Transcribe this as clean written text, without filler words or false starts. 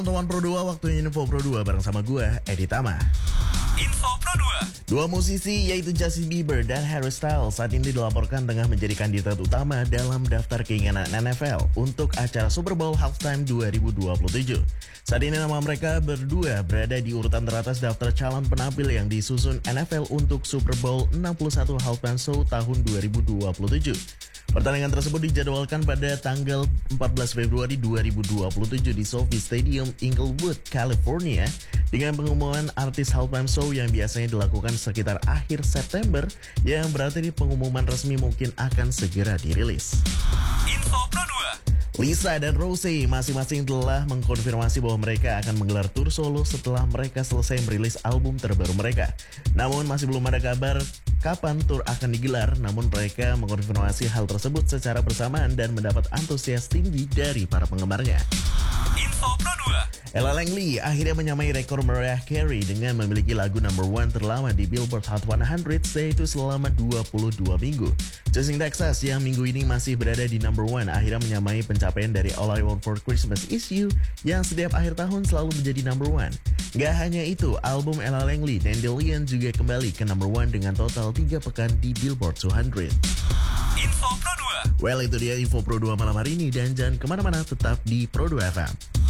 Teman Pro 2, waktunya Info Pro 2 bareng sama gue, Edi Tama. Info Pro 2. Dua musisi yaitu Justin Bieber dan Harry Styles saat ini dilaporkan tengah menjadi kandidat utama dalam daftar keinginan NFL untuk acara Super Bowl Halftime 2027. Saat ini nama mereka berdua berada di urutan teratas daftar calon penampil yang disusun NFL untuk Super Bowl 61 Halftime Show tahun 2027. Pertandingan tersebut dijadwalkan pada tanggal 14 Februari 2027 di SoFi Stadium, Inglewood, California, dengan pengumuman artis halftime show yang biasanya dilakukan sekitar akhir September, yang berarti pengumuman resmi mungkin akan segera dirilis. Info Pro 2. Lisa dan Rosé masing-masing telah mengkonfirmasi bahwa mereka akan menggelar tur solo setelah mereka selesai merilis album terbaru mereka. Namun masih belum ada kabar kapan tur akan digelar, namun mereka mengkonfirmasi hal tersebut secara bersamaan dan mendapat antusias tinggi dari para penggemarnya. Info Pro 2. Ella Langley akhirnya menyamai rekor Mariah Carey dengan memiliki lagu number 1 terlama di Billboard Hot 100, yaitu selama 22 minggu. Chasing Texas yang minggu ini masih berada di number 1 akhirnya menyamai pencapaian dari All I Want for Christmas Is You yang setiap akhir tahun selalu menjadi number 1. Gak hanya itu, album Ella Langley, Dandelion juga kembali ke number 1 dengan total 3 pekan di Billboard 200. Info Pro 2. Well, itu dia Info Pro 2 malam hari ini, dan jangan kemana-mana, tetap di Pro 2 FM.